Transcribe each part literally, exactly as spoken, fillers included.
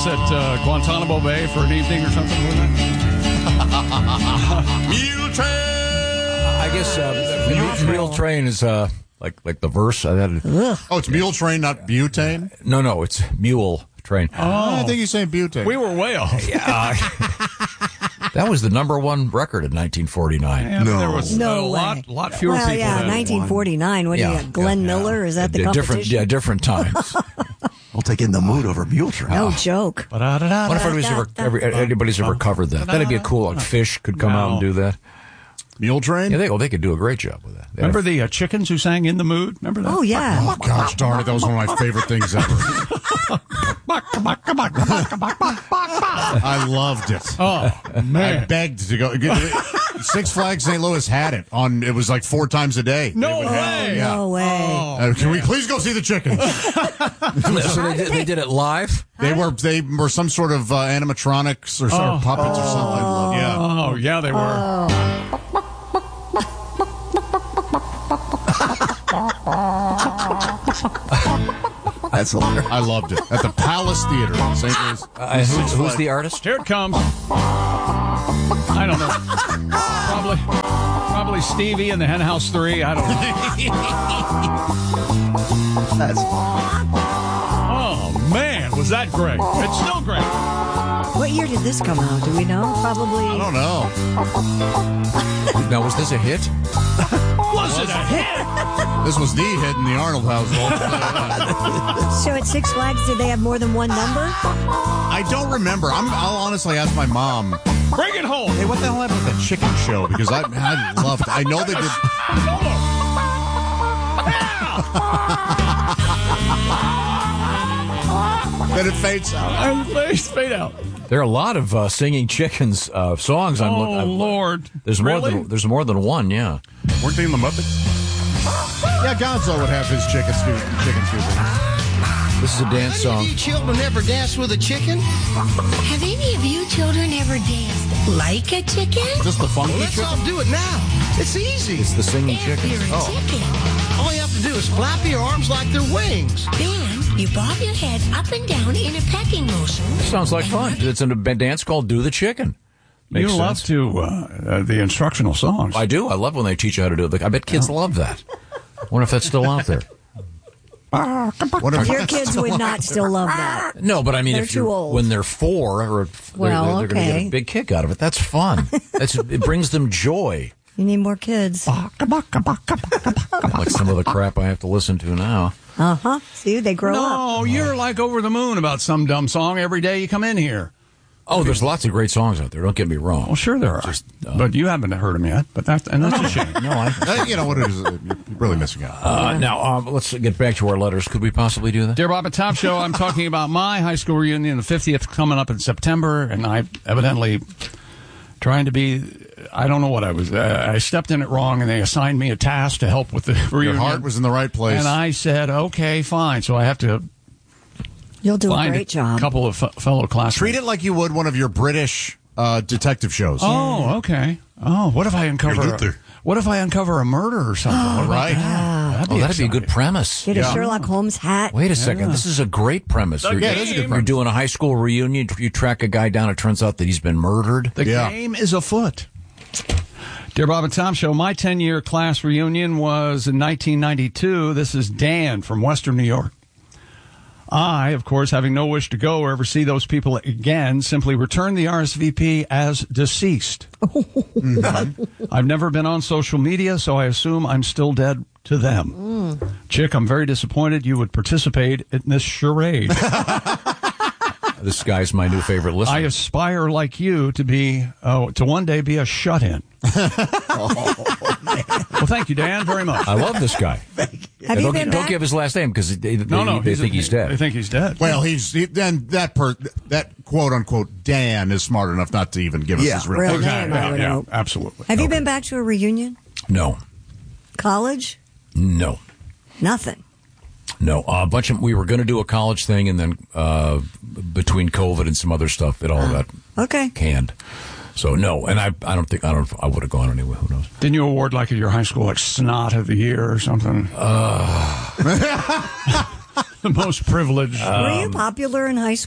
at uh, Guantanamo Bay for an evening or something, wasn't it? Mule Train! I guess uh, Mule, Mule Train is uh, like like the verse. I had oh, it's Mule Train, not butane? No, no, it's Mule Train. Oh, I think you're saying butane. We were way off. Yeah. That was the number one record in nineteen forty-nine. Yeah, no. There was no a way. lot, lot fewer well, people. yeah, than nineteen forty-nine. What do Yeah, you got? Glenn yeah, Miller? Is that the Yeah, competition? different, yeah, different times. I'll take in the mood over Mule Train. No joke. I wonder if anybody's ever, ever, anybody's ever covered that. That'd be a cool, like Fish could come out and do that. Mule Train? Yeah, they, well, they could do a great job with that. They Remember have, the uh, chickens who sang In the Mood? Remember that? Oh, yeah. Oh, gosh darn it. That was one of my favorite things ever. I loved it. Oh, man. I begged to go. Six Flags Saint Louis had it on. It was like four times a day. No They would have- way. yeah. No way. Uh, can we please go see the chickens? so they did, they did it live? They were they were some sort of uh, animatronics or sort of puppets or something. Yeah. Oh, yeah, they were. That's hilarious. I loved it. At the Palace Theater in Saint Louis. Uh, who's, who's the artist? Here it comes. I don't know. Probably, probably Stevie and the Hen House Three. I don't know. That's Oh man, was that great? It's still great. What year did this come out? Do we know? Probably. I don't know. Now, was this a hit? Was it a hit? This was the hit in the Arnold household. So at Six Flags, did they have more than one number? I don't remember. I'm, I'll honestly ask my mom. Bring it home. Hey, what the hell happened with that chicken show? Because I, I loved it. I know they did. Then it fades out. And face fade out. There are a lot of uh, singing chickens uh, songs. I'm, Oh I'm, Lord! There's more Really? than there's more than one. Yeah. Weren't they in the Muppets? Yeah, Gonzo would have his chicken scoop. Chicken scooping. This is a dance Any song. of you children ever danced with a chicken? Have any of you children ever danced like a chicken? Just the funky Let's chicken. all do it now. It's easy. It's the singing If chicken. you're a Oh. chicken, All you have to do is flap your arms like they're wings. then you bob your head up and down in a pecking motion. Sounds like fun. It's in a dance called "Do the Chicken." Makes you love sense. to uh, uh, the instructional songs. I do. I love when they teach you how to do it. I bet kids love that. Wonder if that's still out there. What if- Your kids would not still love that. No, but I mean, They're if you're too old. when they're four, or if they're, Well, they're, they're going to get okay. a big kick out of it. That's fun. That's it brings them joy. You need more kids. Like some of the crap I have to listen to now. Uh huh. See, they grow up. No, you're like over the moon about some dumb song every day you come in here. Oh, there's lots of great songs out there. Don't get me wrong. Well, sure there are, Just, uh, but you haven't heard them yet. But that's and that's a shame. No, I. Uh, you know what it is? You're really missing out. Uh, now um, let's get back to our letters. Could we possibly do that? Dear Bob and Tom Show, I'm talking about my high school reunion, the fiftieth, coming up in September, and I evidently trying to be. I don't know what I was. Uh, I stepped in it wrong, and they assigned me a task to help with the reunion. Your heart was in the right place. And I said, okay, fine. So I have to You'll do a find great job. couple of f- fellow classmates. Treat it like you would one of your British uh, detective shows. Oh, okay. Oh, what if I uncover? You're A, Luther. what if I uncover a murder or something? What about Right. that? That'd Oh, that'd be a good exciting. premise. Get a Yeah. Sherlock Holmes hat. Wait a second. This is a great premise. You're, yeah, it is a good you're premise. doing a high school reunion. You track a guy down. It turns out that he's been murdered. The Yeah. game is afoot. Dear Bob and Tom Show, my ten-year class reunion was in nineteen ninety-two. This is Dan from Western New York. I, of course, having no wish to go or ever see those people again, simply returned the R S V P as deceased. I've never been on social media, so I assume I'm still dead to them. Chick, I'm very disappointed you would participate in this charade. This guy's my new favorite listener. I aspire, like you, to be uh, to one day be a shut-in. Well, thank you, Dan, very much. I love this guy. Have And you don't, been don't back? give his last name because they, they, No, no, they he's think a- he's dead. They think he's dead. Well, he's he, then that per that quote unquote Dan is smart enough not to even give us Yeah. his real Real name. name, I yeah, would yeah, hope. absolutely. Have you been back to a reunion? No, College? no, Nothing. no. Uh, a bunch of we were going to do a college thing, and then uh, between COVID and some other stuff, it all got Okay. canned. So no, and I I don't think I don't I would have gone anyway. Who knows? Didn't you award like at your high school like snot of the year or something? Uh, The most privileged. Were you popular in high school?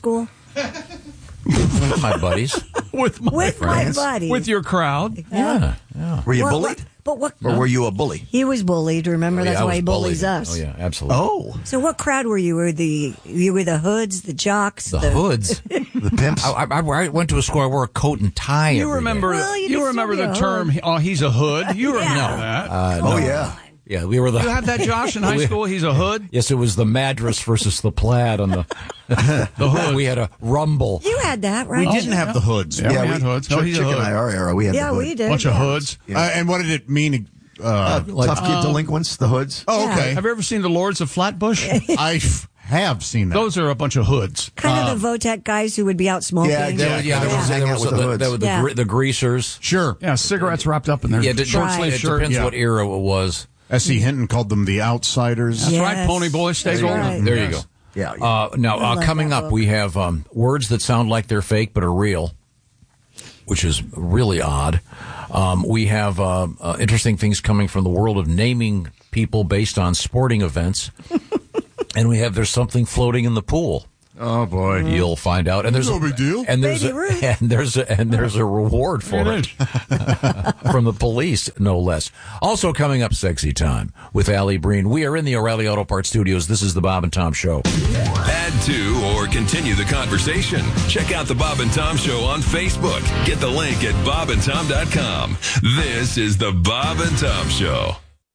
With my buddies. with my With my friends. buddies. With your crowd. Yeah. yeah. Were you Well, bullied? what- But what? Or were you a bully? He was bullied. Remember, that's Yeah, I why was he bullies bullied. us. Oh, yeah, absolutely. Oh, So, what crowd were you? Were the you were the hoods, the jocks, The hoods. the pimps. I, I, I went to a school. I wore a coat and tie. You every remember? day. Well, you you can remember still the be a term? Oh, he's a hood. You Yeah. remember that? Uh, oh no. yeah. Yeah, we were the. you had that, Josh, in high We- school. He's a hood. Yes, it was the Madras versus the Plaid on the the hood. We had a rumble. You had that, right? We didn't have the hoods. Yeah, we had hoods. No, Chick, he's a Chick and hood. I, our era, we had Yeah, the hood. we did. Bunch of yeah. hoods. Uh, and what did it mean? Uh, Uh, Like- tough kid delinquents, the hoods. oh, okay. Have you ever seen the Lords of Flatbush? I f- have seen that. Those are a bunch of hoods. Kind of the Votech guys who would be out smoking. Yeah, There was, yeah, there was, Hang there out was with the the, hoods. there were the, Yeah. gre- the greasers. Sure. Yeah, cigarettes wrapped up in their Yeah, it, short Right. sleeve it shirt. depends Yeah. what era it was. S E. Hinton called them the outsiders. That's Yes. right. Pony boys stay That's golden. right. There Yes. you go. Yeah. yeah. Uh, now, I uh, love coming that up, book. we have um, words that sound like they're fake but are real, which is really odd. Um, we have uh, uh, interesting things coming from the world of naming people based on sporting events. And we have there's something floating in the pool. Oh boy. You'll find out. And there's No a, big deal. And there's Baby a, Ruth. and there's a, and there's a reward for it from the police, no less. Also coming up, sexy time with Allie Breen. We are in the O'Reilly Auto Parts Studios. This is the Bob and Tom Show. Add to or continue the conversation. Check out the Bob and Tom Show on Facebook. Get the link at bob and tom dot com. This is the Bob and Tom Show.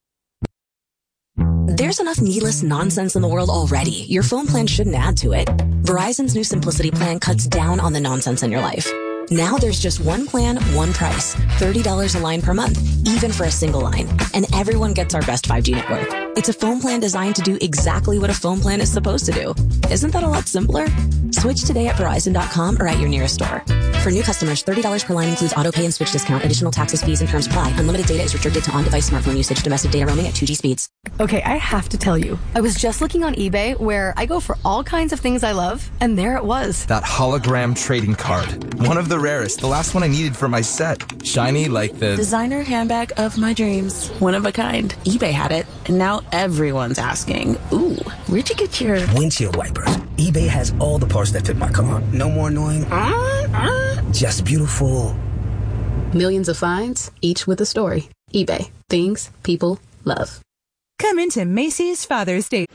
There's enough needless nonsense in the world already. Your phone plan shouldn't add to it. Verizon's new Simplicity plan cuts down on the nonsense in your life. Now there's just one plan, one price. thirty dollars a line per month, even for a single line. And everyone gets our best five G network. It's a phone plan designed to do exactly what a phone plan is supposed to do. Isn't that a lot simpler? Switch today at Verizon dot com or at your nearest store. For new customers, thirty dollars per line includes auto pay and switch discount. Additional taxes, fees, and terms apply. Unlimited data is restricted to on-device smartphone usage. Domestic data roaming at two G speeds. Okay, I have to tell you, I was just looking on eBay where I go for all kinds of things I love, and there it was. That hologram trading card. One of the rarest. The last one I needed for my set. Shiny like the... Designer handbag of my dreams. One of a kind. eBay had it, and now everyone's asking, ooh, where'd you get your... Windshield wipers. eBay has all the parts that fit my car. No more annoying. Uh, uh. Just beautiful. Millions of finds, each with a story. eBay. Things people love. Come into Macy's Father's Day.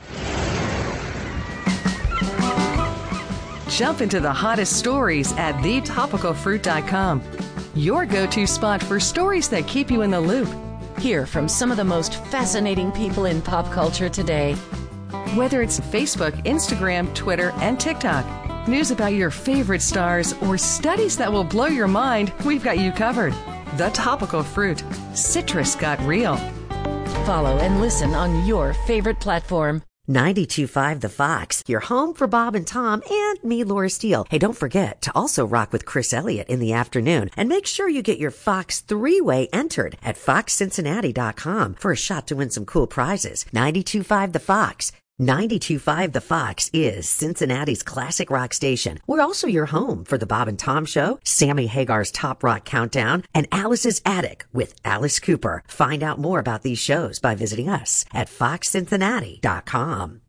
Jump into the hottest stories at the topical fruit dot com. Your go-to spot for stories that keep you in the loop. Hear from some of the most fascinating people in pop culture today. Whether it's Facebook, Instagram, Twitter, and TikTok, news about your favorite stars, or studies that will blow your mind, we've got you covered. The Topical Fruit. Citrus got real. Follow and listen on your favorite platform. ninety-two point five The Fox, your home for Bob and Tom and me, Laura Steele. Hey, don't forget to also rock with Chris Elliott in the afternoon. And make sure you get your Fox three-way entered at fox cincinnati dot com for a shot to win some cool prizes. ninety-two point five The Fox. ninety-two point five The Fox is Cincinnati's classic rock station. We're also your home for the Bob and Tom Show, Sammy Hagar's Top Rock Countdown, and Alice's Attic with Alice Cooper. Find out more about these shows by visiting us at fox cincinnati dot com.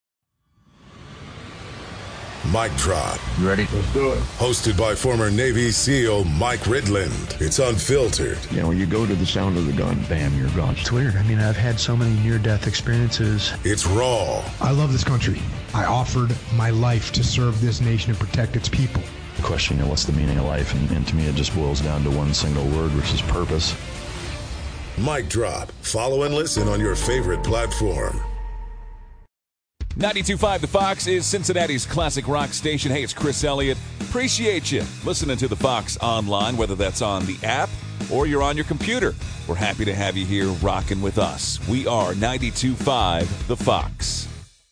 Mic Drop. You ready? Let's do it. Hosted by former Navy SEAL Mike Ridland. It's unfiltered. You know, when you go to the sound of the gun, bam, you're gone. It's weird. I mean, I've had so many near-death experiences. It's raw. I love this country. I offered my life to serve this nation and protect its people. The question, you know, what's the meaning of life? And, and to me, it just boils down to one single word, which is purpose. Mic Drop. Follow and listen on your favorite platform. ninety-two point five The Fox is Cincinnati's classic rock station. Hey, it's Chris Elliott. Appreciate you listening to The Fox online, whether that's on the app or you're on your computer. We're happy to have you here rocking with us. We are ninety-two point five The Fox.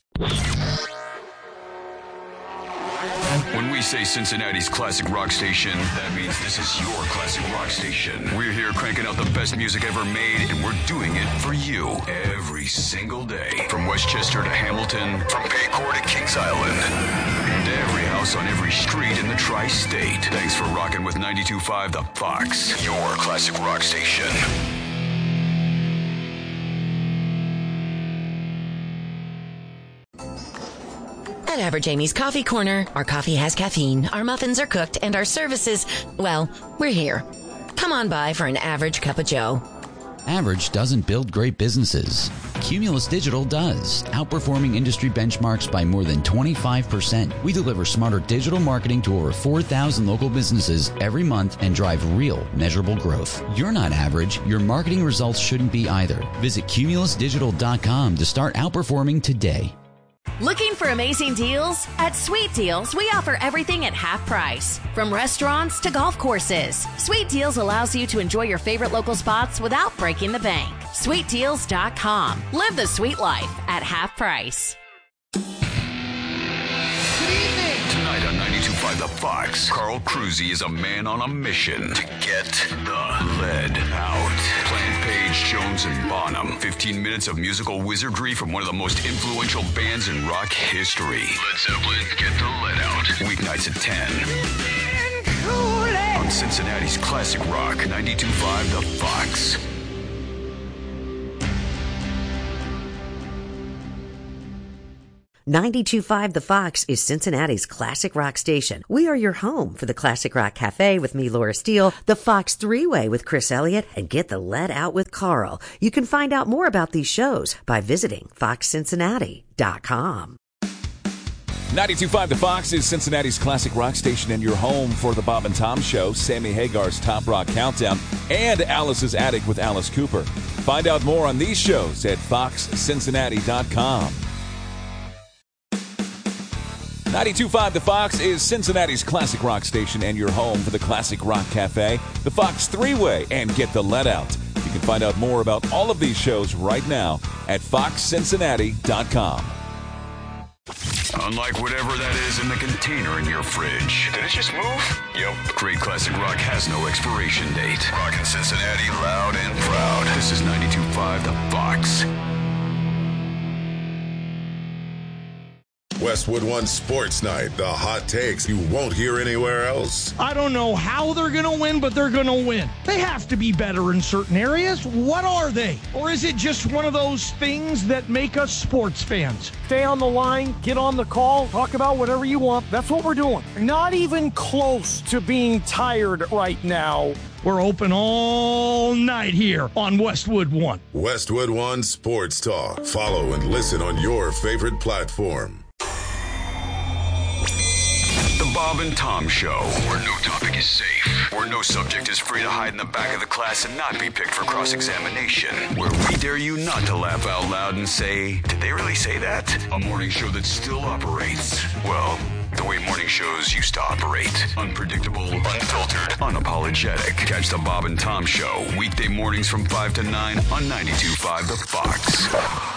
When we say Cincinnati's classic rock station, that means this is your classic rock station. We're here cranking out the best music ever made, and we're doing it for you every single day. From Westchester to Hamilton, from Paycor to Kings Island, and every house on every street in the tri-state. Thanks for rocking with ninety-two point five The Fox, your classic rock station. At Average Amy's Coffee Corner, our coffee has caffeine, our muffins are cooked, and our services, well, we're here. Come on by for an average cup of joe. Average doesn't build great businesses. Cumulus Digital does, outperforming industry benchmarks by more than twenty-five percent. We deliver smarter digital marketing to over four thousand local businesses every month and drive real, measurable growth. You're not average. Your marketing results shouldn't be either. Visit cumulus digital dot com to start outperforming today. Looking for amazing deals? At Sweet Deals, we offer everything at half price. From restaurants to golf courses, Sweet Deals allows you to enjoy your favorite local spots without breaking the bank. sweet deals dot com. Live the sweet life at half price. Tonight on ninety-two point five The Fox, Carl Cruzy is a man on a mission to get the lead out. Plant Page, Jones, and Bonham. fifteen minutes of musical wizardry from one of the most influential bands in rock history. Led Zeppelin, Get the Lead Out. Weeknights at ten. On Cincinnati's Classic Rock, ninety-two point five The Fox. ninety-two point five The Fox is Cincinnati's classic rock station. We are your home for the Classic Rock Cafe with me, Laura Steele, the Fox Three-Way with Chris Elliott, and Get the Lead Out with Carl. You can find out more about these shows by visiting fox cincinnati dot com. ninety-two point five The Fox is Cincinnati's classic rock station and your home for the Bob and Tom Show, Sammy Hagar's Top Rock Countdown, and Alice's Attic with Alice Cooper. Find out more on these shows at fox cincinnati dot com. ninety-two point five The Fox is Cincinnati's classic rock station and your home for the Classic Rock Cafe, the Fox Three-Way, and Get the Lead Out. You can find out more about all of these shows right now at fox cincinnati dot com. Unlike whatever that is in the container in your fridge. Did it just move? Yep. Great classic rock has no expiration date. Rockin' Cincinnati loud and proud. This is ninety-two point five The Fox. Westwood One Sports Night, the hot takes you won't hear anywhere else. I don't know how they're going to win, but they're going to win. They have to be better in certain areas. What are they? Or is it just one of those things that make us sports fans? Stay on the line, get on the call, talk about whatever you want. That's what we're doing. Not even close to being tired right now. We're open all night here on Westwood One. Westwood One Sports Talk. Follow and listen on your favorite platform. The Bob and Tom Show, where no topic is safe, where no subject is free to hide in the back of the class and not be picked for cross-examination, where we dare you not to laugh out loud and say, did they really say that? A morning show that still operates, well, the way morning shows used to operate. Unpredictable, unfiltered, unapologetic. Catch the Bob and Tom Show, weekday mornings from five to nine on ninety-two point five The Fox.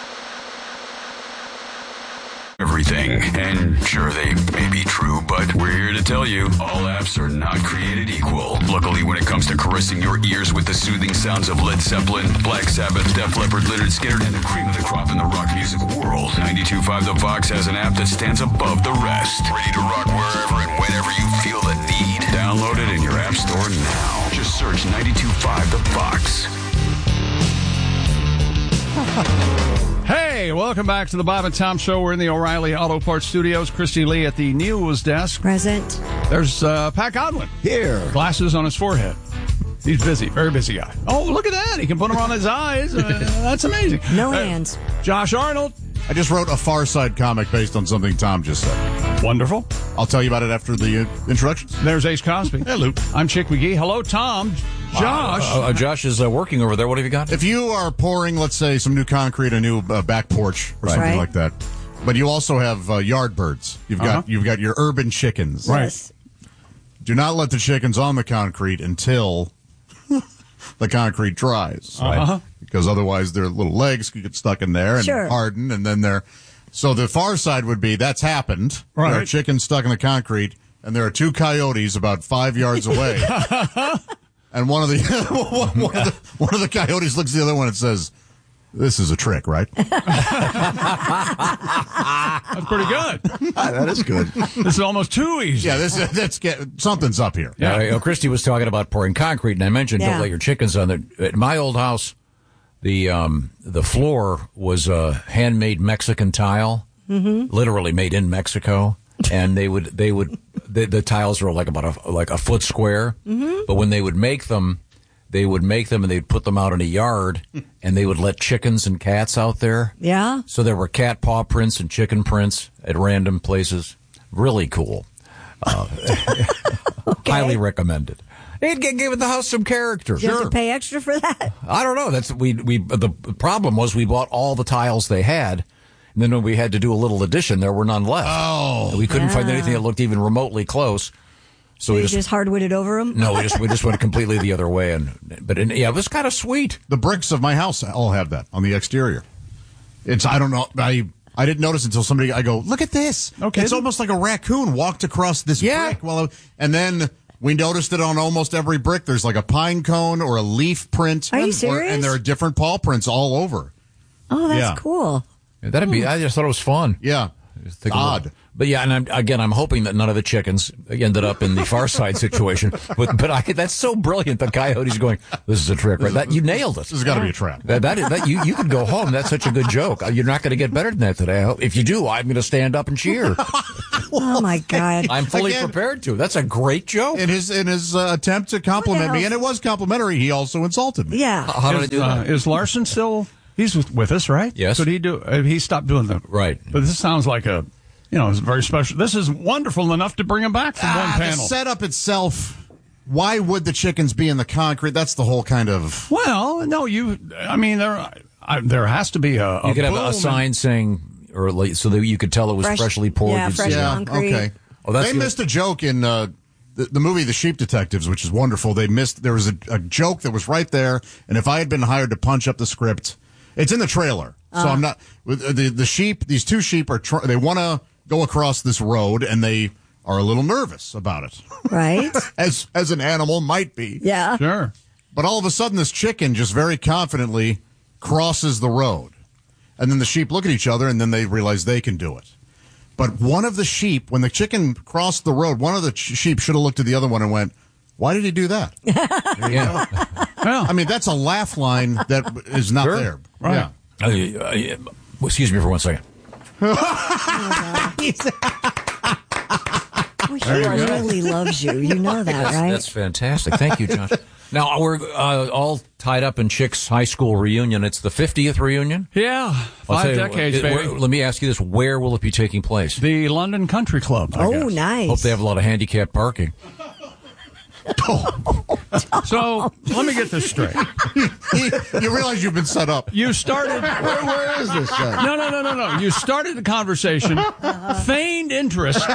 Everything. And sure, they may be true, but we're here to tell you all apps are not created equal. Luckily, when it comes to caressing your ears with the soothing sounds of Led Zeppelin, Black Sabbath, Def Leppard, Lynyrd Skynyrd, and the cream of the crop in the rock music world, ninety-two point five The Fox has an app that stands above the rest. Ready to rock wherever and whenever you feel the need. Download it in your app store now. Just search ninety-two point five The Fox. Hey, welcome back to the Bob and Tom Show. We're in the O'Reilly Auto Parts Studios. Christy Lee at the news desk. Present. There's uh, Pat Godwin. Here. Glasses on his forehead. He's busy, very busy guy. Oh, look at that. He can put them on his eyes. Uh, that's amazing. No uh, hands. Josh Arnold. I just wrote a Far Side comic based on something Tom just said. Wonderful. I'll tell you about it after the uh, introductions. There's Ace Cosby. Hey, Luke. I'm Chick McGee. Hello, Tom. Josh. Uh, uh, Josh is uh, working over there. What have you got? If you are pouring, let's say, some new concrete, a new uh, back porch or Right. something Right. like that, but you also have uh, yard birds. You've got Uh-huh. you've got your urban chickens. Yes. Do not let the chickens on the concrete until the concrete dries. Uh-huh. Because otherwise their little legs could get stuck in there and Sure. harden, and then they're... So the far side would be, that's happened. Right. There are chickens stuck in the concrete, and there are two coyotes about five yards away. And one of the one of the one of the coyotes looks at the other one and says, "This is a trick, right?" That's pretty good. That is good. This is almost too easy. Yeah, this that's get something's up here. Yeah, you know, Christy was talking about pouring concrete, and I mentioned Yeah. don't let your chickens on there. At my old house, the um, the floor was uh, handmade Mexican tile. Mm-hmm. literally made in Mexico, and they would they would the, the tiles were like about a like a foot square. Mm-hmm. But when they would make them, they would make them and they'd put them out in a yard, and they would let chickens and cats out there. Yeah. So there were cat paw prints and chicken prints at random places. Really cool. Uh, Okay. Highly recommended. It gave the house some character. Do you have to pay extra for that? I don't know. That's we we. The problem was we bought all the tiles they had, and then when we had to do a little addition, there were none left. Oh, we couldn't find Yeah. anything that looked even remotely close. So So we you just, just hardwooded over them? no, we just we just went completely the other way, and but in, yeah, it was kind of sweet. The bricks of my house all have that on the exterior. It's I don't know. I I didn't notice until somebody. I go, look at this. Okay. It's almost like a raccoon walked across this Yeah. brick. Well, and then we noticed it on almost every brick. There's like a pine cone or a leaf print. Are you Or- serious? and there are different paw prints all over. Oh, that's Yeah. cool. That'd be. I just thought it was fun. Yeah. Just think a little- Odd. But yeah, and I'm, again, I'm hoping that none of the chickens ended up in the Far Side situation. But, but I, that's so brilliant. The coyote's going, "This is a trick, right?" That you nailed it. This has got to be a trap. That, that, is, that you you could go home. That's such a good joke. You're not going to get better than that today. I hope. If you do, I'm going to stand up and cheer. Oh, my God. I'm fully Again- prepared to. That's a great joke. In his in his uh, attempt to compliment What me, else? and it was complimentary, he also insulted me. Yeah. How did I is, do uh, that? is Larson still? He's with, with us, right? Yes. Could he do? Uh, he stopped doing the Right. But this sounds like a, you know, it's very special. This is wonderful enough to bring him back from Ah, one the panel. setup itself. Why would the chickens be in the concrete? That's the whole kind of. Well, no, you. I mean, there, I, there has to be a. a You could have boom a sign saying, or like, so that you could tell it was Fresh- freshly poured. yeah, You'd fresh see it. Yeah. concrete. Okay. Oh, that's they good. missed a joke in uh, the, the movie The Sheep Detectives, which is wonderful. They missed. There was a, a joke that was right there, and if I had been hired to punch up the script, it's in the trailer. So Uh-huh. I'm not. with uh, The the sheep. These two sheep are. Tr- they want to go across this road, and they are a little nervous about it, Right? as as an animal might be. Yeah. Sure. But all of a sudden, this chicken just very confidently crosses the road. And then the sheep look at each other, and then they realize they can do it. But one of the sheep, when the chicken crossed the road, one of the ch- sheep should have looked at the other one and went, "Why did he do that?" Yeah. I mean, that's a laugh line that is not Sure. there. Right. Uh, uh, excuse me for one second. Oh, he really loves you. You know that, That's, right? that's fantastic. Thank you, Josh. Now, we're uh, all tied up in Chick's high school reunion. It's the fiftieth reunion? Yeah. I'll Five tell you, decades, it- baby. where- let me ask you this. Where will it be taking place? The London Country Club. I Oh, guess. nice. Hope they have a lot of handicapped parking. So let me get this straight. You realize you've been set up. You started. Where, where is this? Uh, No, no, no, no, no. You started the conversation, feigned interest,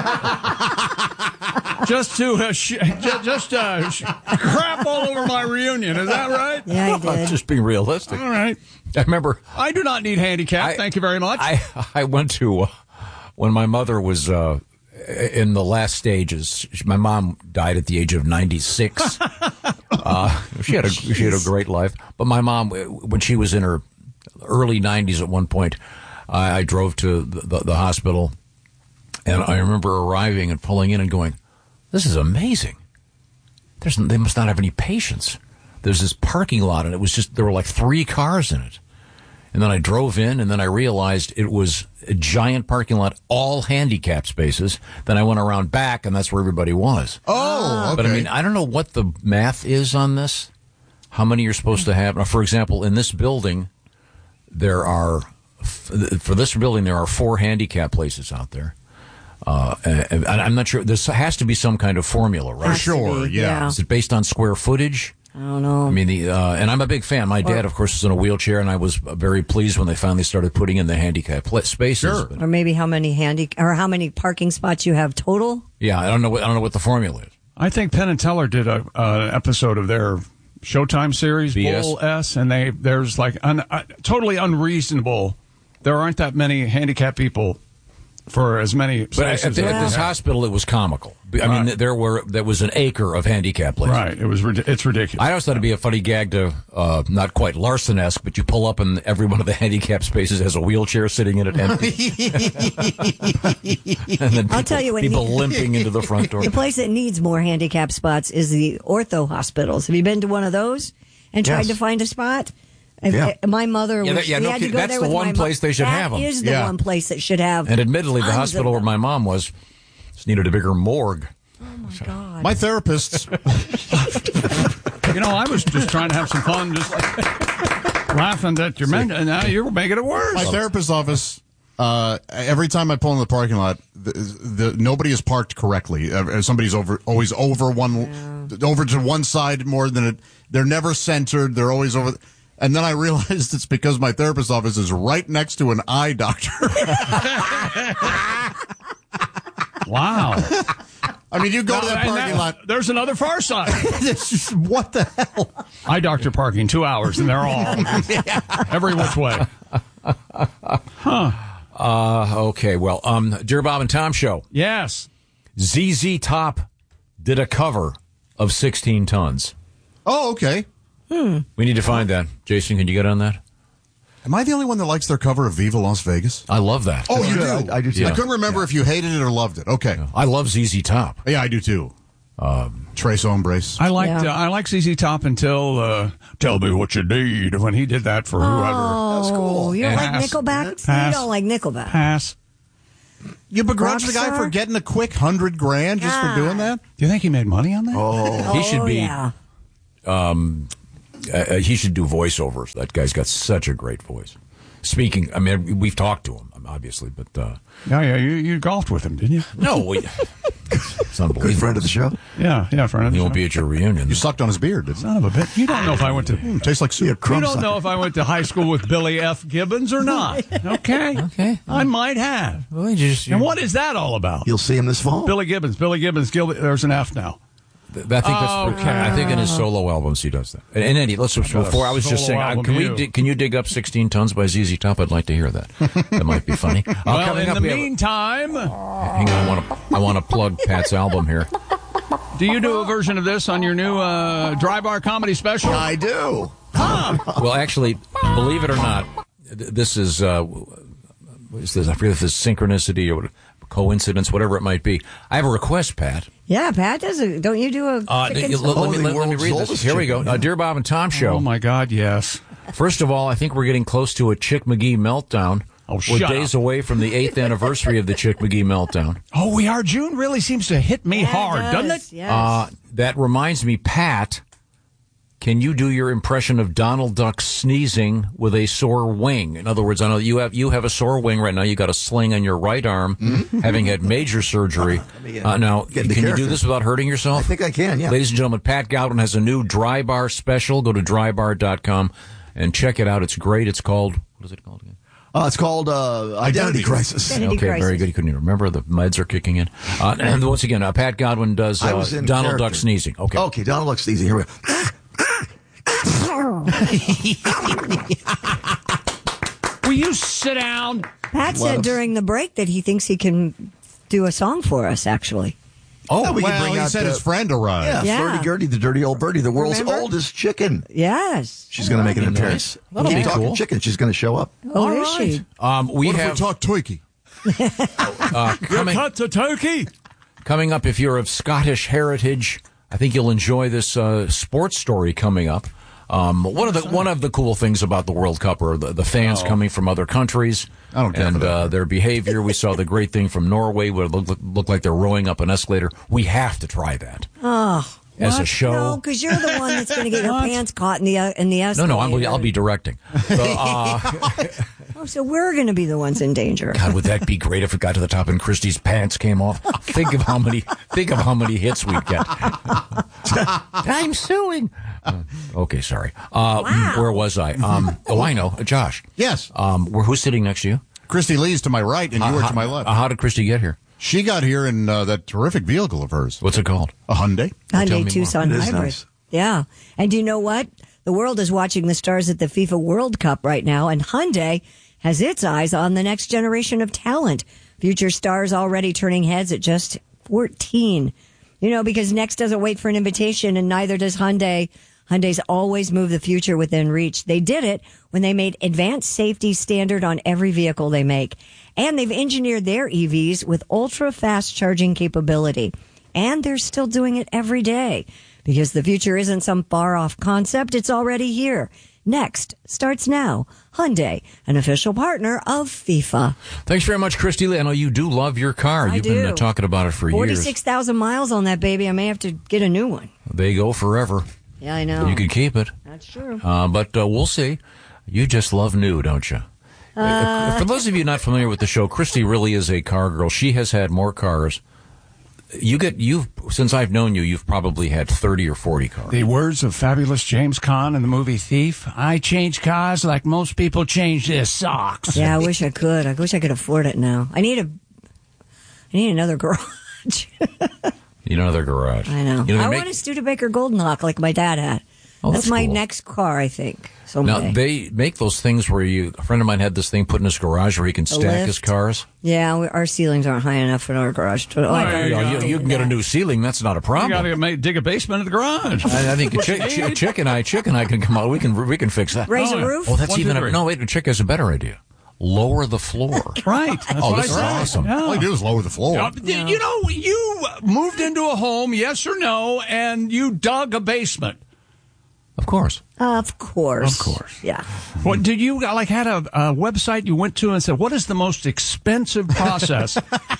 just to uh, sh- ju- just uh, sh- crap all over my reunion. Is that right? Yeah, I I'm did. just being realistic. All right. I remember I do not need handicap. I- Thank you very much. I, I went to, uh, when my mother was uh, in the last stages, my mom died at the age of ninety-six. uh, she had a she had a great life. But my mom, when she was in her early nineties at one point, I, I drove to the, the, the hospital, and I remember arriving and pulling in and going, "This is amazing. There's, they must not have any patients." There's this parking lot, and it was just, there were like three cars in it. And then I drove in, and then I realized it was a giant parking lot, all handicap spaces. Then I went around back, and that's where everybody was. Oh, okay. But I mean, I don't know what the math is on this, how many you're supposed to have. Now, for example, in this building, there are, for this building, there are four handicap places out there. Uh, and I'm not sure, there has to be some kind of formula, right? For sure, be, yeah. yeah. Is it based on square footage? I don't know. I mean, the, uh, and I'm a big fan. My dad, of course, is in a wheelchair, and I was very pleased when they finally started putting in the handicap pla- spaces. Sure. But, Or maybe how many handy or how many parking spots you have total? yeah, I don't know. What, I don't know what the formula is. I think Penn and Teller did a uh, episode of their Showtime series, B S? Bull S, and they there's like un, uh, totally unreasonable. There aren't that many handicapped people for as many But at, spaces. the, as at they this have. hospital, it was comical. I mean, Right. there were there was an acre of handicap places. Right, it was rid- it's ridiculous. I always thought it'd be a funny gag to, uh, not quite Larson-esque, but you pull up and every one of the handicap spaces has a wheelchair sitting in it empty. and then people, I'll tell you what people ne- limping into the front door. The place that needs more handicap spots is the ortho hospitals. Have you been to one of those and tried Yes. to find a spot? And, Yeah. uh, My mother Yeah, was, that- yeah, we no had to kid- go that's there the with one my place mom. they should That have 'em. is the Yeah. one place that should have. And admittedly, the tons of hospital where them. my mom was just needed a bigger morgue. God. My therapist's. You know, I was just trying to have some fun, just like laughing at your men, and now you're making it worse. My therapist's office. Uh, every time I pull in the parking lot, the, the nobody is parked correctly. Uh, Somebody's over, always over one, over to one side more than it. They're never centered. They're always over. And then I realized it's because my therapist's office is right next to an eye doctor. Wow. I mean, you go Now, to that and parking that- lot. There's another far side. It's just, what the hell? Eye doctor parking, two hours, and they're all every which way. Huh. Uh, okay, well, um, Dear Bob and Tom show. Yes. Z Z Top did a cover of sixteen tons. Oh, okay. Hmm. We need to find that. Jason, can you get on that? Am I the only one that likes their cover of Viva Las Vegas? I love that. Oh, you do? I, I do too. I couldn't remember if you hated it or loved it. Okay. I love Z Z Top. Yeah, I do too. Um, Trace Hombres. I liked Yeah. uh, I liked Z Z Top until uh, "Tell Me What You Need" when he did that for whoever. Oh, That's cool. You don't like Pass. Nickelback? Pass. You don't like Nickelback. Pass. You begrudge the guy Rockstar? for getting a quick hundred grand just for doing that? Do you think he made money on that? Oh, He should Oh, be. yeah. Um, uh, he should do voiceovers. That guy's got such a great voice. Speaking, I mean, we've talked to him, obviously, but uh, Yeah, yeah. You, you golfed with him, didn't you? no, we, it's unbelievable. good friend of the show. Yeah, yeah. For another He won't show. be at your reunion. You sucked on his beard, didn't you? Son of a bitch. You don't know if I went to. Mm, tastes like soup. You don't know if I went to high school with Billy F. Gibbons or not. Okay. Okay. I might have. Well, you just, And what is that all about? You'll see him this fall. Billy Gibbons. Billy Gibbons. Gil- There's an F now. Th- I think that's. Okay. I think in his solo albums he does that. And, and Eddie, let's before I was just Solo saying, uh, album, can we you. di- can you dig up sixteen tons by Z Z Top? I'd like to hear that. That might be funny. Uh, Well, coming in up, the we have a- meantime, hang on, I want to I want to plug Pat's album here. do you do a version of this on your new uh, Dry Bar comedy special? I do. Well, actually, believe it or not, th- this is uh, what is this? I forget if this is synchronicity or coincidence, whatever it might be. I have a request, Pat. Yeah, Pat does a, don't you do a Uh, chicken let, salad? let me, let, let me world's read this. oldest Here we go. chicken, Uh, yeah. Dear Bob and Tom show. Oh, my God, yes. First of all, I think we're getting close to a Chick McGee meltdown. Oh, We're shut days up. away from the eighth anniversary of the Chick McGee meltdown. Oh, we are. June really seems to hit me Yeah, hard, it doesn't does, it? Yes. Uh, that reminds me, Pat, can you do your impression of Donald Duck sneezing with a sore wing? In other words, I know you have you have a sore wing right now. You got a sling on your right arm, having had major surgery. me, Uh, now, get can into you do character. this without hurting yourself? I think I can, yeah. Ladies and gentlemen, Pat Godwin has a new Dry Bar special. Go to dry bar dot com and check it out. It's great. It's called, what is it called again? Uh, it's called uh, Identity Crisis. Identity Okay, Crisis. very good. You couldn't even remember. The meds are kicking in. Uh, and once again, uh, Pat Godwin does I uh, was in Donald character. Duck sneezing. Okay. Okay, Donald Duck sneezing. Here we go. Will you sit down? Pat said Well, during the break that he thinks he can do a song for us, actually. Oh, Yeah, we can well, bring he out said the- his friend arrived. Yeah, Yeah. Flirty Gertie, the dirty old birdie, the world's Remember? oldest chicken. Yes. She's going to make an Nice. appearance. That'll Keep be talking cool. chicken. She's going to show up. Oh, All is right. she? Um, we What have if we talk Twiki? uh, coming, Cut to turkey. coming up. If you're of Scottish heritage, I think you'll enjoy this uh, sports story coming up. Um, one of the one of the cool things about the World Cup are the, the fans Oh. coming from other countries I don't care and for that. uh, their behavior. We saw the great thing from Norway where it looked, looked like they're rowing up an escalator. We have to try that Oh. as a What? show. No, because you're the one that's going to get your What? pants caught in the uh, in the No, escalator. no, I'm, I'll be directing. So, uh, Oh, so we're going to be the ones in danger. God, would that be great if it got to the top and Christie's pants came off? Think of how many, think of how many hits we'd get. I'm suing. Uh, okay, sorry. Uh, Wow. Where was I? Um, oh, I know, uh, Josh. Yes. Um, where, who's sitting next to you? Christy Lee's to my right, and you were Uh, to my how- left. uh, how did Christy get here? She got here in uh, that terrific vehicle of hers. What's it called? A Hyundai. Tell me Hyundai more. Tucson It is Hybrid. nice. Yeah. And do you know what? The world is watching the stars at the FIFA World Cup right now, and Hyundai has its eyes on the next generation of talent. Future stars already turning heads at just fourteen. You know, because Next doesn't wait for an invitation, and neither does Hyundai. Hyundai's always move the future within reach. They did it when they made advanced safety standard on every vehicle they make. And they've engineered their E Vs with ultra fast charging capability. And they're still doing it every day because the future isn't some far off concept. It's already here. Next starts now. Hyundai, an official partner of FIFA. Thanks very much, Christy Lee. I know you do love your car. I You've do. been uh, talking about it for years. forty-six thousand miles on that baby. I may have to get a new one. They go forever. Yeah, I know. You can keep it. That's true. Uh, but uh, we'll see. You just love new, don't you? Uh, For those of you not familiar with the show, Christy really is a car girl. She has had more cars. You get you've since I've known you, you've probably had thirty or forty cars. The words of fabulous James Caan in the movie Thief. I change cars like most people change their socks. Yeah, I wish I could. I wish I could afford it now. I need a. I need another garage. You know, another garage. I know. You know, they I make- want a Studebaker Goldenhawk like my dad had. Oh, that's that's my cool. next car, I think. Someday. Now they make those things where you. A friend of mine had this thing put in his garage where he can stack lift? his cars. Yeah, we, our ceilings aren't high enough in our garage. To, like, Oh, you, know, you, you can get a new ceiling. That's not a You problem. got to make, dig a basement in the garage. I, I think Chick, Chick, Chick and I, Chick and I can come out. We can we can fix that. Raise a roof? Oh, that's One, even two, a, three. no. Wait, Chick has a better idea. Lower the floor. Right. That's Oh, what this I is said. awesome. Yeah. All you do is lower the floor. Uh, You know, you moved into a home, yes or no, and you dug a basement. Of course. Of course. Of course. Yeah. What did you like? Had a, a website you went to and said, "What is the most expensive process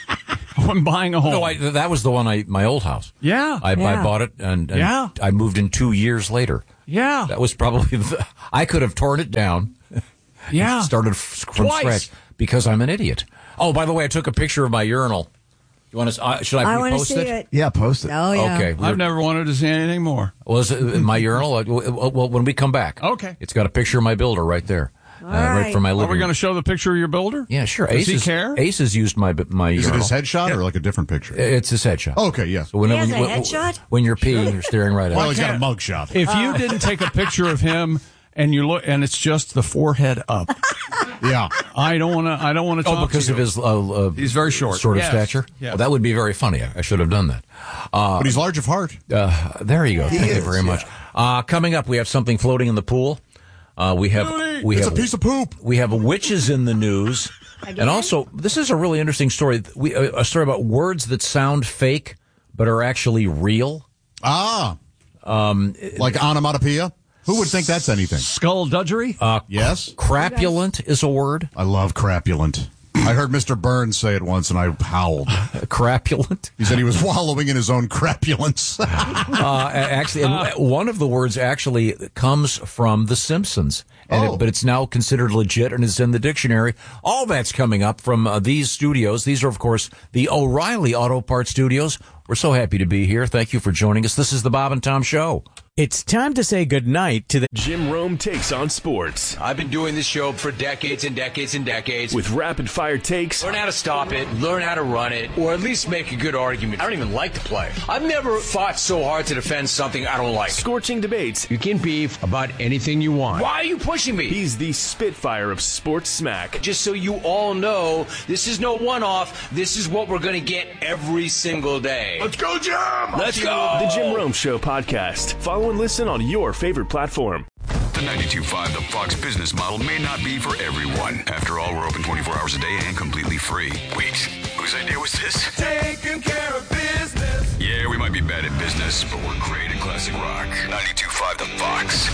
when buying a home?" No, I, that was the one. I my old house. Yeah. I, Yeah. I bought it and, and Yeah. I moved in two years later. Yeah. That was probably the, I could have torn it down. Yeah. Started f- from Twice. scratch because I'm an idiot. Oh, by the way, I took a picture of my urinal. You want to? Uh, should I, I want to repost see it? it. Yeah, post it. Oh, yeah. Okay. I've never wanted to see anything more. Was it my urinal? Uh, Well, well, when we come back. Okay. It's got a picture of my builder right there. Uh, right. right. from my living Are we room. going to show the picture of your builder? Yeah, sure. Does Ace he has- care? Ace has used my my Is it urinal. his headshot or like a different picture? It's his headshot. Okay, yes. So when, He has when, a when- headshot? when you're peeing, you're staring right at Well, it. he's got a mug shot. If you didn't take a picture of him and you look, and it's just the forehead up, Yeah. I don't want to. I don't want to talk Oh, because to of you. his uh, uh, He's very short. sort of Yes. stature. Yes. Well, that would be very funny. I, I should have done that. Uh, But he's large of heart. uh, there you go. Thank you is, very much. Uh, coming up, we have something floating in the pool. Uh, we have we It's have a piece of poop. we have witches in the news, and also this is a really interesting story. We a, a story about words that sound fake but are actually real. Ah. Um, Like onomatopoeia? Who would think that's anything? Skullduggery. uh, Yes. crapulent is a word. I love crapulent. I heard Mister Burns say it once, and I howled. Crapulent. He said he was wallowing in his own crapulence. Uh, actually, and one of the words actually comes from The Simpsons, and Oh. it, but it's now considered legit and is in the dictionary. All that's coming up from uh, these studios. These are, of course, the O'Reilly Auto Parts Studios. We're so happy to be here. Thank you for joining us. This is the Bob and Tom Show. It's time to say goodnight to the Jim Rome Takes on Sports. I've been doing this show for decades and decades and decades. With rapid fire takes. Learn how to stop it, learn how to run it, or at least make a good argument. I don't even like to play. I've never fought so hard to defend something I don't like. Scorching debates. You can beef about anything you want. Why are you pushing me? He's the Spitfire of sports smack. Just so you all know, this is no one-off. This is what we're going to get every single day. Let's go, Jim! Let's go! The Jim Rome Show podcast. Follow and listen on your favorite platform. The ninety-two point five The Fox business model may not be for everyone. After all, we're open twenty-four hours a day and completely free. Wait, whose idea was this? Taking care of business. Yeah, we might be bad at business, but we're great at classic rock. ninety-two point five The Fox.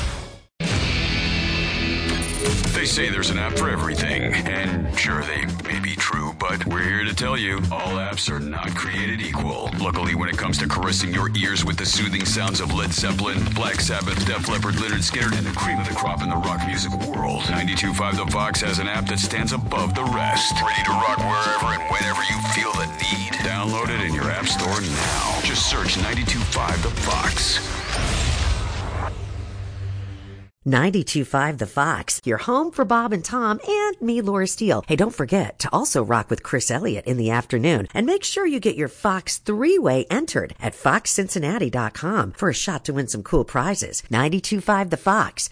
They say there's an app for everything, and sure, they may be true, but we're here to tell you, all apps are not created equal. Luckily, when it comes to caressing your ears with the soothing sounds of Led Zeppelin, Black Sabbath, Def Leppard, Lynyrd Skynyrd, and the cream of the crop in the rock music world, ninety-two point five The Fox has an app that stands above the rest. Ready to rock wherever and whenever you feel the need. Download it in your app store now. Just search ninety-two point five The Fox. ninety-two point five The Fox, your home for Bob and Tom and me, Laura Steele. Hey, don't forget to also rock with Chris Elliott in the afternoon. And make sure you get your Fox three-way entered at fox cincinnati dot com for a shot to win some cool prizes. ninety-two point five The Fox.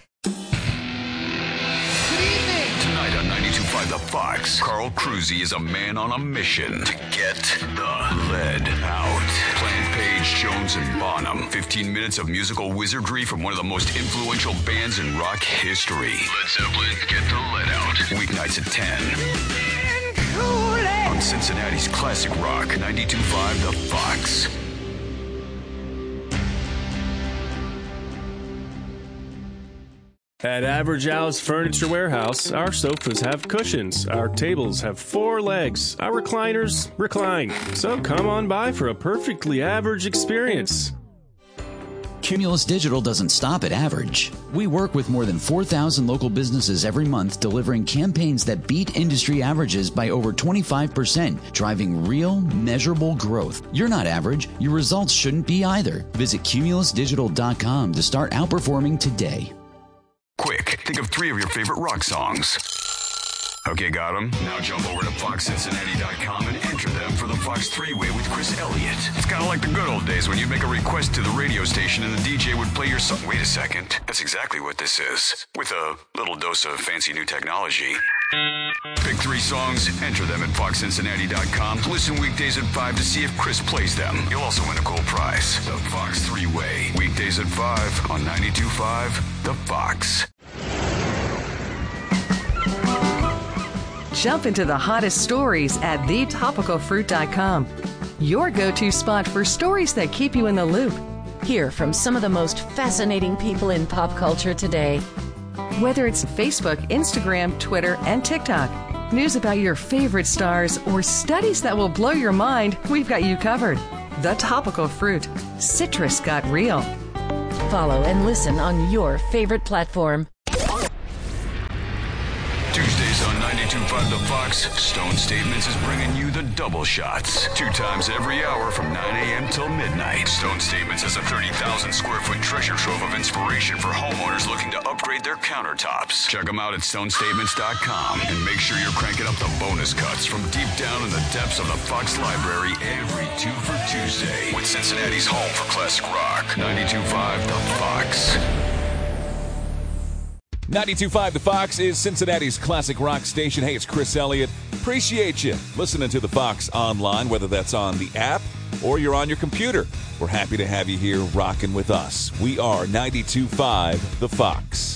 Tonight on ninety-two point five The Fox, Carl Cruzy is a man on a mission to get the lead out. Plant Page, Jones, and Bonham. fifteen minutes of musical wizardry from one of the most influential bands in rock history. Led Zeppelin, Get the Lead Out. Weeknights at ten. On Cincinnati's classic rock, ninety-two point five The Fox. At Average Al's Furniture Warehouse, our sofas have cushions, our tables have four legs, our recliners recline. So come on by for a perfectly average experience. Cumulus Digital doesn't stop at average. We work with more than four thousand local businesses every month, delivering campaigns that beat industry averages by over twenty-five percent, driving real, measurable growth. You're not average. Your results shouldn't be either. Visit cumulus digital dot com to start outperforming today. Quick, think of three of your favorite rock songs. Okay, got them? Now jump over to fox cincinnati dot com and enter them for the Fox three-way with Chris Elliott. It's kind of like the good old days when you'd make a request to the radio station and the D J would play your song. Wait a second. That's exactly what this is. With a little dose of fancy new technology. Pick three songs, enter them at fox cincinnati dot com. Listen weekdays at five to see if Chris plays them. You'll also win a cool prize. The Fox three-way. Weekdays at five on ninety-two point five The Fox. Jump into the hottest stories at the topical fruit dot com. Your go-to spot for stories that keep you in the loop. Hear from some of the most fascinating people in pop culture today. Whether it's Facebook, Instagram, Twitter, and TikTok, news about your favorite stars, or studies that will blow your mind, we've got you covered. The Topical Fruit. Citrus got real. Follow and listen on your favorite platform. Tuesdays on ninety-two point five The Fox, Stone Statements is bringing you the double shots. Two times every hour from nine a.m. till midnight. Stone Statements is a thirty thousand square foot treasure trove of inspiration for homeowners looking to upgrade their countertops. Check them out at stone statements dot com and make sure you're cranking up the bonus cuts from deep down in the depths of the Fox library every two for Tuesday with Cincinnati's home for classic rock. ninety-two point five The Fox. ninety-two point five The Fox is Cincinnati's classic rock station. Hey, it's Chris Elliott. Appreciate you listening to The Fox online, whether that's on the app or you're on your computer. We're happy to have you here rocking with us. We are ninety-two point five The Fox.